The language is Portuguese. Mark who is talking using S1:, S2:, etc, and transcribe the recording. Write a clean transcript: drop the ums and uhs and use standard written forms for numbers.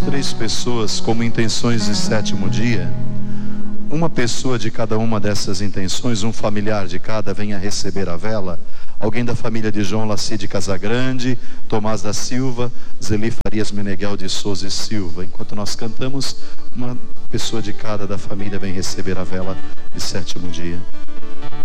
S1: 3 pessoas como intenções de 7º dia. Uma pessoa de cada uma dessas intenções, um familiar de cada, venha receber a vela. Alguém da família de João Lacide Casagrande, Tomás da Silva, Zeli Farias Meneghel de Souza e Silva. Enquanto nós cantamos, uma pessoa de cada da família vem receber a vela de 7º dia.